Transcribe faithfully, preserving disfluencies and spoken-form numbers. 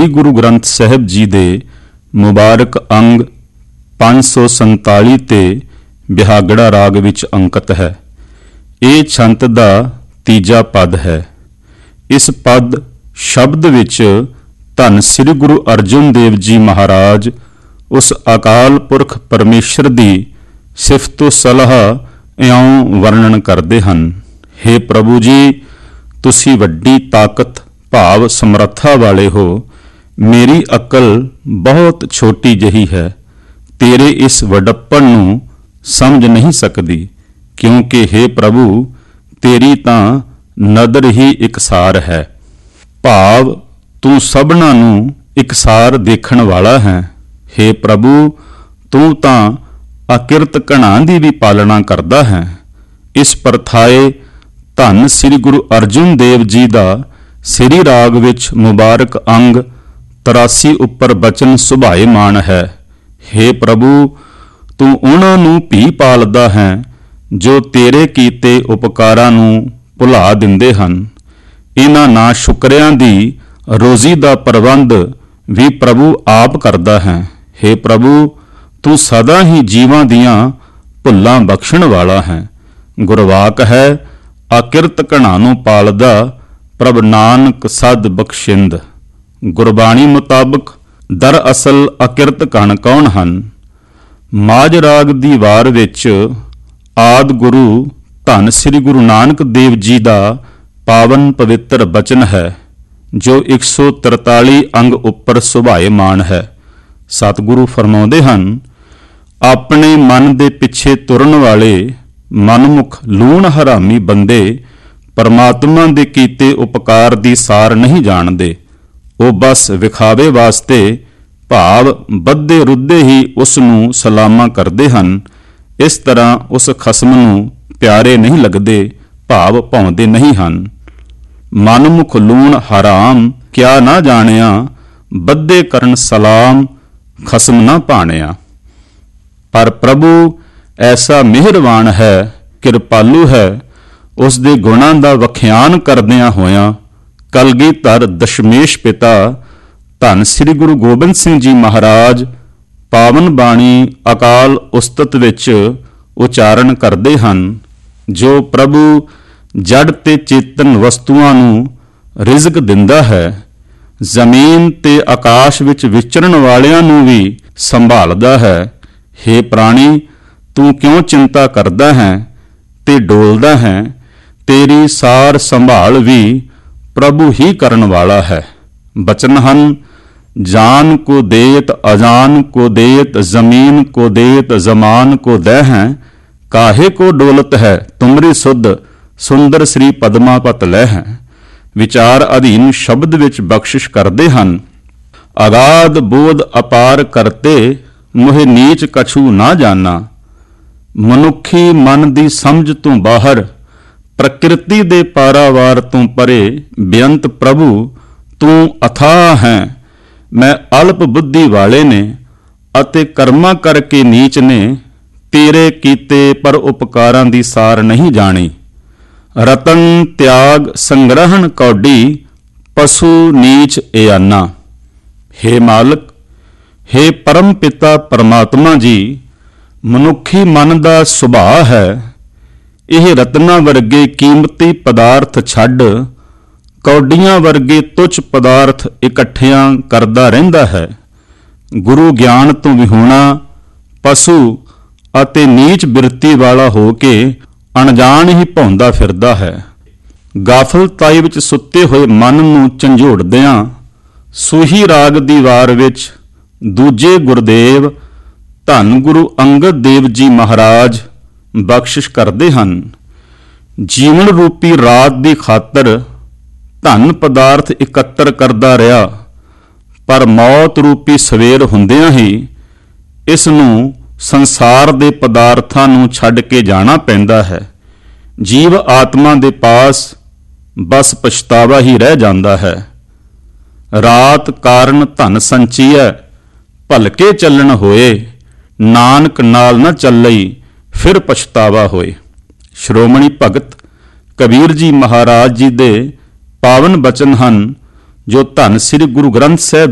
ਸ੍ਰੀ ਗੁਰੂ ਗ੍ਰੰਥ ਸਾਹਿਬ ਜੀ ਦੇ ਮੁਬਾਰਕ ਅੰਗ ਪੰਜ ਸੌ ਸੰਤਾਲੀ ਤੇ ਬਿਹਾਗੜਾ ਰਾਗ ਵਿੱਚ ਅੰਕਿਤ ਹੈ। ਇਹ ਛੰਤ ਦਾ ਤੀਜਾ ਪਦ ਹੈ। ਇਸ ਪਦ ਸ਼ਬਦ ਵਿੱਚ ਧੰਨ ਸ੍ਰੀ ਗੁਰੂ ਅਰਜਨ ਦੇਵ ਜੀ ਮਹਾਰਾਜ ਉਸ ਅਕਾਲ ਪੁਰਖ ਪਰਮੇਸ਼ਰ ਦੀ ਸਿਫਤੋ ਸਲਾਹ ਇਉਂ ਵਰਣਨ ਕਰਦੇ ਹਨ। ਹੇ ਪ੍ਰਭੂ ਜੀ, ਤੁਸੀਂ ਵੱਡੀ ਤਾਕਤ ਭਾਵ ਸਮਰੱਥਾ ਵਾਲੇ ਹੋ। ਮੇਰੀ ਅਕਲ ਬਹੁਤ ਛੋਟੀ ਜਿਹੀ ਹੈ, ਤੇਰੇ ਇਸ ਵਡੱਪਣ ਨੂੰ ਸਮਝ ਨਹੀਂ ਸਕਦੀ, ਕਿਉਂਕਿ ਹੇ ਪ੍ਰਭੂ, ਤੇਰੀ ਤਾਂ ਨਦਰ ਹੀ ਇਕਸਾਰ ਹੈ। ਭਾਵ ਤੂੰ ਸਭਨਾਂ ਨੂੰ ਇਕਸਾਰ ਦੇਖਣ ਵਾਲਾ ਹੈ। ਹੇ ਪ੍ਰਭੂ, ਤੂੰ ਤਾਂ ਅਕਿਰਤ ਘਣਾ ਦੀ ਵੀ ਪਾਲਣਾ ਕਰਦਾ ਹੈ। ਇਸ ਪਰਥਾਏ ਧੰਨ ਸ੍ਰੀ ਗੁਰੂ ਅਰਜਨ ਦੇਵ ਜੀ ਦਾ ਸ੍ਰੀ ਰਾਗ ਵਿੱਚ ਮੁਬਾਰਕ ਅੰਗ ਤਰਾਸੀ ਉੱਪਰ ਬਚਨ ਸੁਭਾਏਮਾਨ ਹੈ। ਹੇ ਪ੍ਰਭੂ, ਤੂੰ ਉਹਨਾਂ ਨੂੰ ਭੀ ਪਾਲਦਾ ਹੈ ਜੋ ਤੇਰੇ ਕੀਤੇ ਉਪਕਾਰਾਂ ਨੂੰ ਭੁਲਾ ਦਿੰਦੇ ਹਨ। ਇਹਨਾਂ ਨਾ ਸ਼ੁਕਰਿਆਂ ਦੀ ਰੋਜ਼ੀ ਦਾ ਪ੍ਰਬੰਧ ਵੀ ਪ੍ਰਭੂ ਆਪ ਕਰਦਾ ਹੈ। ਹੇ ਪ੍ਰਭੂ, ਤੂੰ ਸਦਾ ਹੀ ਜੀਵਾਂ ਦੀਆਂ ਭੁੱਲਾਂ ਬਖਸ਼ਣ ਵਾਲਾ ਹੈ। ਗੁਰਵਾਕ ਹੈ, ਅਕਿਰਤ ਘਣਾ ਨੂੰ ਪਾਲਦਾ ਪ੍ਰਭ ਨਾਨਕ ਸਦ ਬਖਸ਼ਿੰਦ। ਗੁਰਬਾਣੀ ਮੁਤਾਬਕ ਦਰਅਸਲ ਅਕਿਰਤ ਘਣ ਕੌਣ ਹਨ? ਮਾਝ ਰਾਗ ਦੀ ਵਾਰ ਵਿੱਚ ਆਦਿ ਗੁਰੂ ਧੰਨ ਸ੍ਰੀ ਗੁਰੂ ਨਾਨਕ ਦੇਵ ਜੀ ਦਾ ਪਾਵਨ ਪਵਿੱਤਰ ਬਚਨ ਹੈ, ਜੋ ਇੱਕ ਸੌ ਤਰਤਾਲੀ ਅੰਗ ਉੱਪਰ ਸੁਭਾਏਮਾਨ ਹੈ। ਸਤਿਗੁਰੂ ਫਰਮਾਉਂਦੇ ਹਨ, ਆਪਣੇ ਮਨ ਦੇ ਪਿੱਛੇ ਤੁਰਨ ਵਾਲੇ ਮਨਮੁਖ ਲੂਣ ਹਰਾਮੀ ਬੰਦੇ ਪਰਮਾਤਮਾ ਦੇ ਕੀਤੇ ਉਪਕਾਰ ਦੀ ਸਾਰ ਨਹੀਂ ਜਾਣਦੇ। ਉਹ ਬਸ ਵਿਖਾਵੇ ਵਾਸਤੇ ਭਾਵ ਬੱਧੇ ਰੁੱਧੇ ਹੀ ਉਸ ਨੂੰ ਸਲਾਮਾਂ ਕਰਦੇ ਹਨ। ਇਸ ਤਰ੍ਹਾਂ ਉਸ ਖਸਮ ਨੂੰ ਪਿਆਰੇ ਨਹੀਂ ਲੱਗਦੇ, ਭਾਵ ਭਾਉਂਦੇ ਨਹੀਂ ਹਨ। ਮਨਮੁਖ ਲੂਣ ਹਰਾਮ ਕਿਆ ਨਾ ਜਾਣਿਆ, ਬੱਧੇ ਕਰਨ ਸਲਾਮ ਖਸਮ ਨਾ ਭਾਣਿਆ। ਪਰ ਪ੍ਰਭੂ ਐਸਾ ਮਿਹਰਬਾਨ ਹੈ, ਕਿਰਪਾਲੂ ਹੈ। ਉਸ ਦੇ ਗੁਣਾਂ ਦਾ ਵਖਿਆਨ ਕਰਦਿਆਂ ਹੋਇਆਂ ਕਲਗੀਧਰ ਦਸ਼ਮੇਸ਼ ਪਿਤਾ ਧੰਨ ਸ੍ਰੀ ਗੁਰੂ ਗੋਬਿੰਦ ਸਿੰਘ ਜੀ ਮਹਾਰਾਜ ਪਾਵਨ ਬਾਣੀ ਅਕਾਲ ਉਸਤਤ ਵਿੱਚ ਉਚਾਰਨ ਕਰਦੇ ਹਨ, ਜੋ ਪ੍ਰਭੂ ਜੜ ਤੇ ਚੇਤਨ ਵਸਤੂਆਂ ਨੂੰ ਰਿਜ਼ਕ ਦਿੰਦਾ ਹੈ, ਜ਼ਮੀਨ ਤੇ ਆਕਾਸ਼ ਵਿੱਚ ਵਿਚਰਨ ਵਾਲਿਆਂ ਨੂੰ ਵੀ ਸੰਭਾਲਦਾ ਹੈ। ਹੇ ਪ੍ਰਾਣੀ, ਤੂੰ ਕਿਉਂ ਚਿੰਤਾ ਕਰਦਾ ਹੈ ਤੇ ਡੋਲਦਾ ਹੈ? ਤੇਰੀ ਸਾਰ ਸੰਭਾਲ ਵੀ ਪ੍ਰਭੂ ਹੀ ਕਰਨ ਵਾਲਾ ਹੈ। ਬਚਨ ਹਨ, ਜਾਨ ਕੋ ਦੇਤ ਅਜਾਨ ਕੋ ਦੇਤ, ਜ਼ਮੀਨ ਕੋ ਦੇਤ ਜ਼ਮਾਨ ਕੋ ਦਹਿ ਹੈ, ਕਾਹੇ ਕੋ ਡੋਲਤ ਹੈ ਤੁਮਰੀ ਸੁਧ, ਸੁੰਦਰ ਸ੍ਰੀ ਪਦਮਾਪਤ ਲੈ ਹੈ। ਵਿਚਾਰ ਅਧੀਨ ਸ਼ਬਦ ਵਿੱਚ ਬਖਸ਼ਿਸ਼ ਕਰਦੇ ਹਨ, ਅਗਾਧ ਬੋਧ ਅਪਾਰ ਕਰਤੇ, ਮੁਹਿ ਨੀਚ ਕਛੂ ਨਾ ਜਾਨਾ। ਮਨੁੱਖੀ ਮਨ ਦੀ ਸਮਝ ਤੋਂ ਬਾਹਰ, ਪ੍ਰਕਿਰਤੀ ਦੇ ਪਾਰਾਵਾਰ ਤੋਂ ਪਰੇ ਬੇਅੰਤ ਪ੍ਰਭੂ ਤੂੰ ਅਥਾਹ ਹੈ। ਮੈਂ ਅਲਪ ਬੁੱਧੀ ਵਾਲੇ ਨੇ ਅਤੇ ਕਰਮਾਂ ਕਰਕੇ ਨੀਚ ਨੇ, ਤੇਰੇ ਕੀਤੇ ਪਰ ਉਪਕਾਰਾਂ ਦੀ ਸਾਰ ਨਹੀਂ ਜਾਣੀ। ਰਤਨ ਤਿਆਗ ਸੰਗ੍ਰਹਣ ਕੌਡੀ, ਪਸ਼ੂ ਨੀਚ ਏਆਨਾ। ਹੇ ਮਾਲਕ, ਹੇ ਪਰਮ ਪਿਤਾ ਪਰਮਾਤਮਾ ਜੀ, ਮਨੁੱਖੀ ਮਨ ਦਾ ਸੁਭਾਅ ਹੈ ਇਹ ਰਤਨਾਂ ਵਰਗੇ ਕੀਮਤੀ ਪਦਾਰਥ ਛੱਡ ਕੌਡੀਆਂ ਵਰਗੇ ਤੁੱਛ ਪਦਾਰਥ ਇਕੱਠਿਆਂ ਕਰਦਾ ਰਹਿੰਦਾ ਹੈ। ਗੁਰੂ ਗਿਆਨ ਤੋਂ ਵਿਹੂਣਾ, ਪਸ਼ੂ ਅਤੇ ਨੀਚ ਬਿਰਤੀ ਵਾਲਾ ਹੋ ਕੇ ਅਣਜਾਣ ਹੀ ਭੌਂਦਾ ਫਿਰਦਾ ਹੈ। ਗਾਫਲਤਾਈ ਵਿੱਚ ਸੁੱਤੇ ਹੋਏ ਮਨ ਨੂੰ ਝੰਜੋੜਦਿਆਂ ਸੂਹੀ ਰਾਗ ਦੀ ਵਾਰ ਵਿੱਚ ਦੂਜੇ ਗੁਰਦੇਵ ਧੰਨ ਗੁਰੂ ਅੰਗਦ ਦੇਵ ਜੀ ਮਹਾਰਾਜ ਬਖਸ਼ਿਸ਼ ਕਰਦੇ ਹਨ। ਜੀਵਨ ਰੂਪੀ ਰਾਤ ਦੀ ਖਾਤਰ ਧਨ ਪਦਾਰਥ ਇਕੱਤਰ ਕਰਦਾ ਰਿਹਾ, ਪਰ ਮੌਤ ਰੂਪੀ ਸਵੇਰ ਹੁੰਦਿਆਂ ਹੀ ਇਸ ਨੂੰ ਸੰਸਾਰ ਦੇ ਪਦਾਰਥਾਂ ਨੂੰ ਛੱਡ ਕੇ ਜਾਣਾ ਪੈਂਦਾ ਹੈ। ਜੀਵ ਆਤਮਾ ਦੇ ਪਾਸ ਬਸ ਪਛਤਾਵਾ ਹੀ ਰਹਿ ਜਾਂਦਾ ਹੈ। ਰਾਤ ਕਾਰਨ ਧਨ ਸੰਚੀਐ, ਭਲਕੇ ਚੱਲਣ ਹੋਏ, ਨਾਨਕ ਨਾਲ ਨਾ ਚੱਲਈ ਫਿਰ ਪਛਤਾਵਾ ਹੋਏ। ਸ਼੍ਰੋਮਣੀ ਭਗਤ ਕਬੀਰ ਜੀ ਮਹਾਰਾਜ ਜੀ ਦੇ ਪਾਵਨ ਬਚਨ ਹਨ, ਜੋ ਧੰਨ ਸ੍ਰੀ ਗੁਰੂ ਗ੍ਰੰਥ ਸਾਹਿਬ